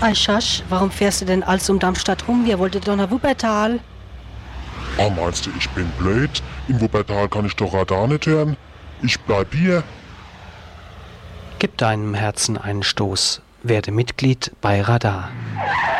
Ei Schasch, warum fährst du denn alles um Darmstadt rum? Wir wollten doch nach Wuppertal. Ah, meinst du, ich bin blöd? In Wuppertal kann ich doch Radar nicht hören. Ich bleib hier. Gib deinem Herzen einen Stoß. Werde Mitglied bei Radar.